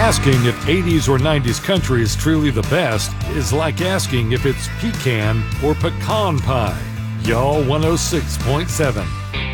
Asking if 80s or 90s country is truly the best is like asking if it's pecan or pecan pie. Y'all 106.7.